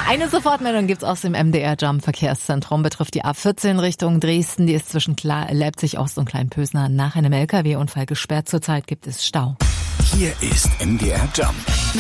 Eine Sofortmeldung gibt's aus dem MDR-Jump-Verkehrszentrum. Betrifft die A14 Richtung Dresden. Die ist zwischen Leipzig Ost und Kleinpösner nach einem LKW-Unfall gesperrt. Zurzeit gibt es Stau. Hier ist MDR Jump.